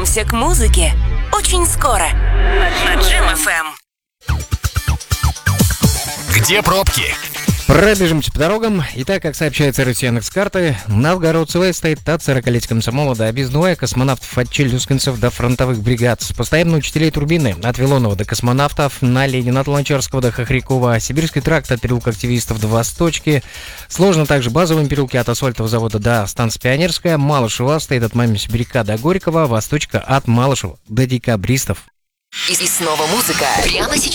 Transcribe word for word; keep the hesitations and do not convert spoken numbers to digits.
Вернемся к музыке очень скоро на Джим эф эм. Где пробки? Пробежимся по дорогам. Итак, как сообщается Росиянекс карты, Новгород-Сывай стоит от сорокалетия комсомола до объездной, космонавтов от челюскинцев до фронтовых бригад. Постоянно учителей турбины от Вилонова до космонавтов, на Ленина от Луначарского до Хохрякова, Сибирский тракт от переулка активистов до Восточки. Сложно также базовым переулки от асфальтового завода до станции Пионерская. Малышева стоит от Мамы Сибиряка до Горького, Восточка от Малышева до Декабристов. И снова музыка прямо сейчас.